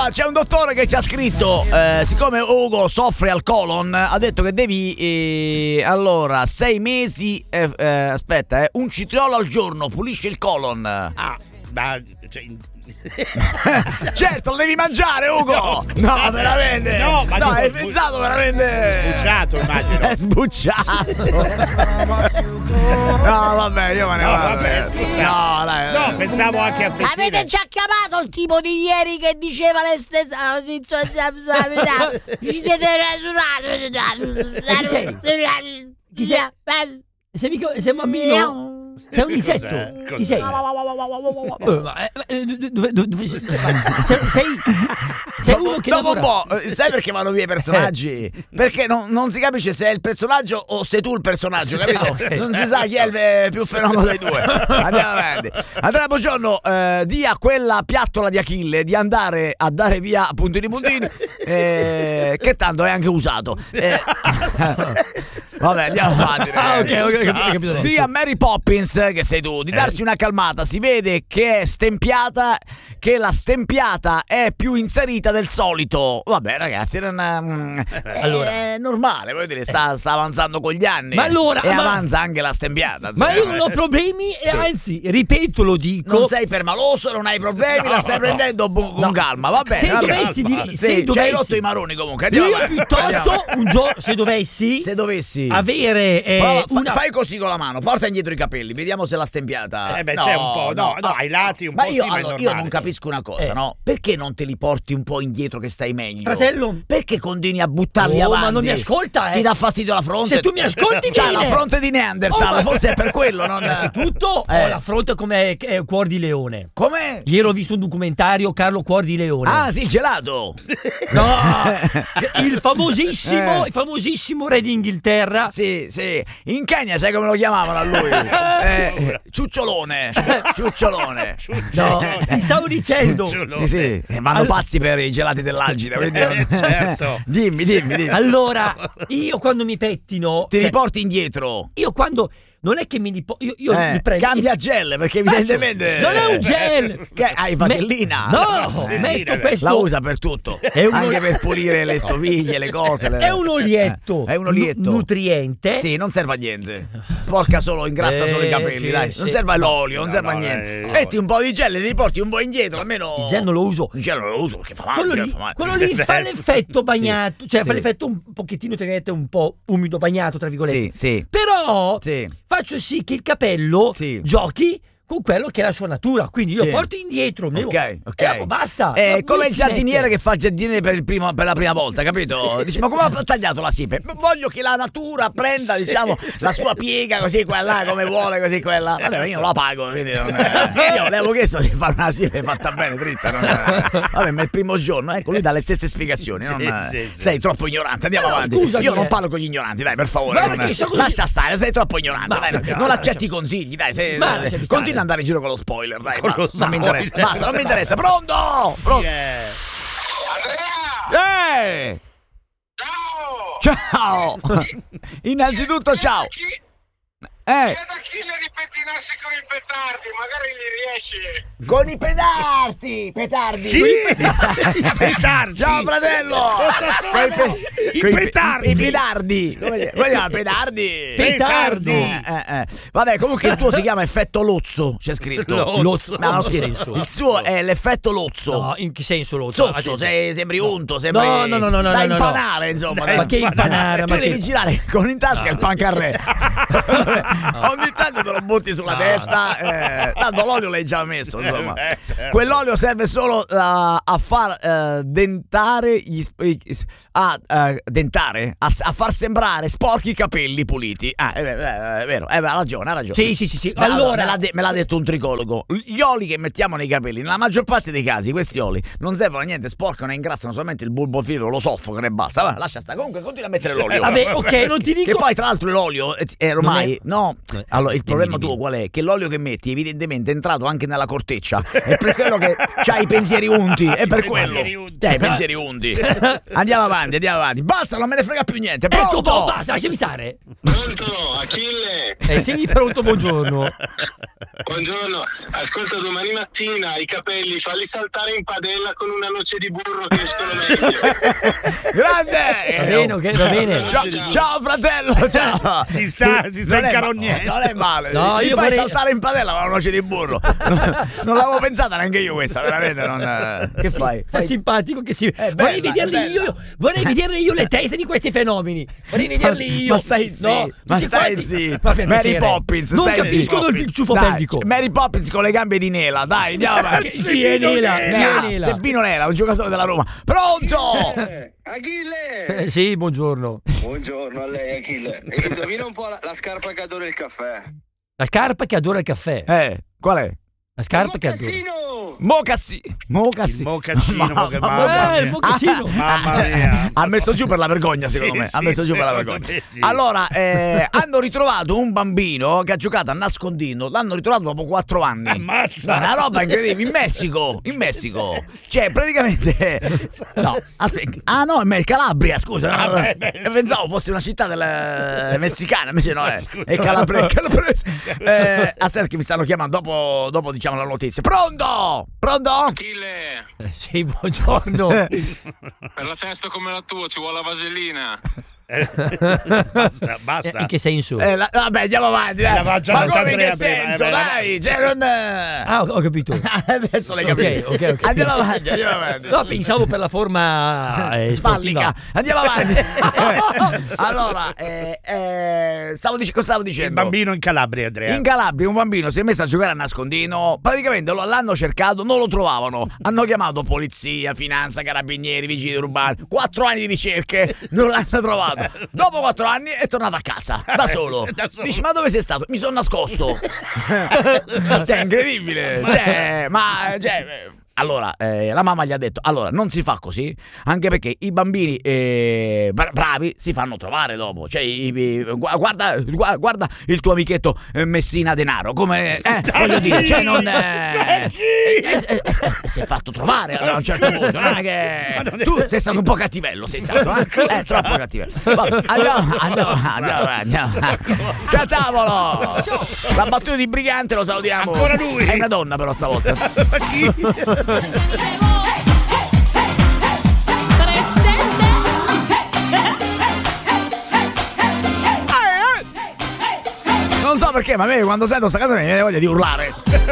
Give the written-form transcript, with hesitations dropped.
c'è un dottore che ci ha scritto, siccome Ugo soffre al colon, ha detto che devi, allora, 6 mesi, un citriolo al giorno, pulisce il colon. Ah, ma... Certo, lo devi mangiare, Ugo! No, veramente! No, ma hai pensato veramente... Sbucciato, immagino. È sbucciato! No, vabbè, io me ne vado. Vabbè, no, dai. No, pensavo anche a Pettine. Avete già chiamato il tipo di ieri che diceva le stesse... Chi sei? Sei un bambino? Sei un insetto? Chi sei? Sei uno che dopo lavora. un po', sai perché vanno via i personaggi? Perché non si capisce se è il personaggio o sei tu il personaggio, capito? Okay. Non si sa chi è il più fenomeno dei due. Andiamo avanti. Andrea, buongiorno, di a quella piattola di Achille di andare a dare via puntini che tanto è anche usato. Vabbè, andiamo avanti. Ok. Di a Mary Poppins, che sei tu, di darsi una calmata. Si vede che è stempiata, che la stempiata è più inserita del solito. Vabbè, ragazzi, allora è normale, voglio dire, sta avanzando con gli anni. Ma allora, avanza anche la stempiata. Ma io non ho problemi e anzi, ripeto, lo dico. Non sei permaloso, non hai problemi, la stai prendendo con calma, va bene. Se dovessi dire, se ci hai dovessi rotto i maroni comunque. io piuttosto un giorno, se dovessi avere fai così con la mano, porta indietro i capelli, vediamo se la stempiata. C'è un po', no, ai lati un ma po'. Io non capisco una cosa, no? Perché non te li porti un po' indietro che stai meglio? Fratello, perché continui a buttarli avanti? Ma non mi ascolta, Ti dà fastidio la fronte? Se tu mi ascolti c'ha la fronte di Neanderthal, forse è per quello, non innanzitutto ho la fronte come Cuor di Leone. Come? Ieri ho visto un documentario, Carlo Cuor di Leone. Ah, sì, il gelato. No, il famosissimo re d'Inghilterra. Sì. In Kenya sai come lo chiamavano a lui? Ciucciolone. No, ti stavo dicendo. Sì, vanno pazzi per i gelati dell'Algida. Certo. Dimmi. Allora, io quando mi pettino ti riporti indietro. Io quando non è che mi li prendo. Cambia gel, perché evidentemente non è un gel. Che hai vasellina? No, metto questo. La usa per tutto. Anche per pulire le stoviglie, le cose. È un olietto. È un olietto nutriente. Sì, non serve a niente. Sporca solo, ingrassa solo i capelli, sì, dai. sì. Non serve all'olio, non serve a niente. Metti un po' di gel e ti porti un po' indietro, almeno. Il gel non lo uso. Il gel non lo uso perché fa male. Quello lì fa l'effetto bagnato, cioè fa l'effetto un pochettino, un po' umido bagnato, tra virgolette. Sì. Però faccio sì che il capello giochi con quello che è la sua natura, quindi io porto indietro, ok. E basta. È come il giardiniere che fa giardiniere per la prima volta, capito? Dici, ma come ha tagliato la siepe? Voglio che la natura prenda, la sua piega così, quella come vuole, così quella. Vabbè, io la pago, quindi io le avevo chiesto di fare una siepe fatta bene, dritta. Vabbè, ma il primo giorno, ecco, lui dà le stesse spiegazioni. Sei troppo ignorante, andiamo avanti. Scusami, io non parlo con gli ignoranti, dai, per favore. Lascia stare, sei troppo ignorante, dai, non accetti i consigli, dai. Continua ad andare in giro con lo spoiler, dai, basta, non mi interessa. Basta, non mi interessa. Pronto? Andrea! Ciao! Innanzitutto ciao! Chiede a Achille di pettinarsi con i petardi, magari gli riesce. Con i petardi! Petardi! Ciao fratello! I petardi! I petardi! Come si chiama? Petardi! Vabbè, comunque il tuo si chiama effetto Lozzo, c'è scritto. Lozzo. No, non scherzo. Il suo è l'effetto Lozzo. No, in che senso Lozzo? Sozzo, sembri unto, sembri No. da impanare, insomma. Ma che impanare? Tu devi girare con in tasca il pancarré. Ogni tanto te lo butti sulla testa, tanto l'olio l'hai già messo, insomma. Quell'olio serve solo a far dentare a far sembrare sporchi i capelli puliti. È vero, ha ragione. Sì. Allora me l'ha detto un tricologo. Gli oli che mettiamo nei capelli, nella maggior parte dei casi, questi oli non servono a niente, sporcano e ingrassano solamente il bulbo filo, lo soffocano e basta. Va, lascia stare. Comunque continua a mettere l'olio. Vabbè, ok, non ti dico. Che poi tra l'altro l'olio ormai no, no. Allora, il problema tuo qual è? Che l'olio che metti evidentemente è entrato anche nella corteccia. È per quello che c'hai i pensieri unti. È per quello. C'hai i pensieri unti. Andiamo avanti. Basta, non me ne frega più niente. Pronto? Ecco, basta, lasciami stare. Pronto, Achille? Sei pronto, buongiorno. Buongiorno, ascolta, domani mattina i capelli falli saltare in padella con una noce di burro che escono meglio. Grande! Va bene. Ciao fratello, ciao! Si sta incarognendo. Non è male. No, Ti io fai vorrei- saltare in padella con una noce di burro. Non l'avevo pensata neanche io questa, veramente non. Che fai? È simpatico che si. bella, Vorrei vederli è bella. io. Vorrei vedere io le teste di questi fenomeni. Vorrei vederli io. Ma stai zitto, tutti quanti. Ma per Mary piacere. Poppins, Non stai capiscono zitto. il ciuffo Dai, pelvico. Mary Poppins con le gambe di Nela, dai, andiamo avanti. Chi è Nela? Chi è Nela? Sebbino Nela, un giocatore della Roma. Pronto? Achille! Sì, buongiorno. Buongiorno a lei, Achille. E indovina un po' la scarpa che adora il caffè. La scarpa che adora il caffè. Qual è? La scarpa che adora. Mocassino! Mocassino. Il mocaccino, il mocaccino. Mamma mia. Ha messo giù per la vergogna, secondo me. Ha messo giù per la vergogna. Allora, hanno ritrovato un bambino che ha giocato a nascondino. L'hanno ritrovato dopo 4 anni. Ammazza. Una roba incredibile. In Messico. Cioè, praticamente. No, aspetta. Ah, no, è Calabria, scusa. Vabbè, Pensavo fosse una città messicana, invece no, Scusa. è calabrese. Aspetta, che mi stanno chiamando. Dopo diciamo la notizia. Pronto? Achille, Sì, buongiorno. per la testa come la tua ci vuole la vasellina. Basta. In che senso? Vabbè, andiamo avanti. Dai. L'aveva già Ma detto come in che Andrea prima, senso? beh. Dai, cioè non. Ah, ho capito. Adesso l'hai capito. Ok. Andiamo avanti. No, pensavo per la forma Spallica. sportiva. Andiamo avanti. Allora, cosa stavo dicendo? Il bambino in Calabria, Andrea. In Calabria un bambino si è messo a giocare a nascondino. Praticamente l'hanno cercato, non lo trovavano. Hanno chiamato polizia, finanza, carabinieri, vigili urbani. 4 anni di ricerche, non l'hanno trovato. Dopo 4 anni è tornato a casa da solo. Dici, ma dove sei stato? Mi sono nascosto. Cioè, incredibile. Allora, la mamma gli ha detto: allora, non si fa così, anche perché i bambini bravi si fanno trovare dopo. Cioè, guarda il tuo amichetto Messina Denaro, come voglio dire, cioè non si è fatto trovare a un certo punto. Non è che tu sei stato un po' cattivello, sei stato, troppo cattivello. Vabbè, andiamo. Ciao tavolo! La battuta di Brigante lo salutiamo. Ancora lui? È una donna però stavolta. Non so perché, ma a me quando sento sta canzone mi viene voglia di urlare.